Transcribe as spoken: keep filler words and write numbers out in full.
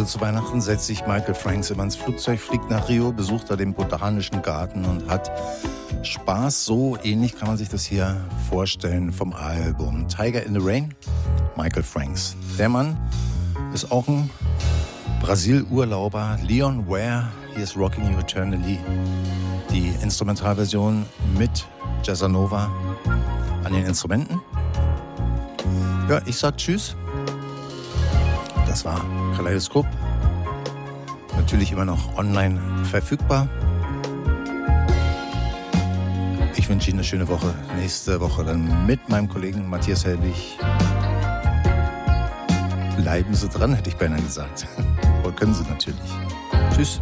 Also zu Weihnachten setzt sich Michael Franks immer ins Flugzeug, fliegt nach Rio, besucht da den Botanischen Garten und hat Spaß. So ähnlich kann man sich das hier vorstellen vom Album Tiger in the Rain, Michael Franks. Der Mann ist auch ein Brasil-Urlauber, Leon Ware, hier ist Rocking You Eternally, die Instrumentalversion mit Jazzanova an den Instrumenten. Ja, ich sag Tschüss. Das war Kaleidoskop. Natürlich immer noch online verfügbar. Ich wünsche Ihnen eine schöne Woche. Nächste Woche dann mit meinem Kollegen Matthias Helbig. Bleiben Sie dran, hätte ich beinahe gesagt. Aber können Sie natürlich. Tschüss.